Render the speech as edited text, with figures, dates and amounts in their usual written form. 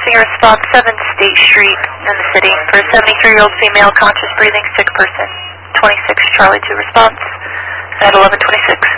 requesting a response 7 State Street in the city for a 73-year-old female, conscious breathing, sick person. 26 Charlie 2 response at 11:26.